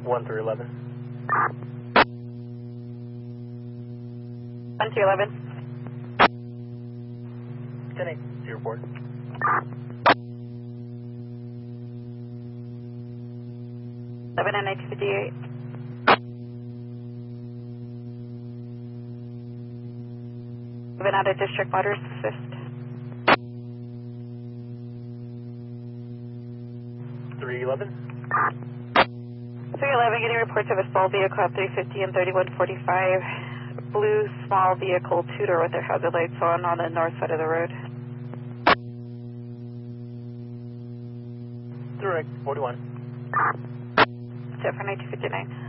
1 through 11. 1 through 11. 10-8, to your report. Seven and 1958. Moving out of district waters assist. 311. 311 getting reports of a small vehicle at 350 and 3145. Blue small vehicle two-door with their hazard lights on the north side of the road. Direct 41. Set for 1959.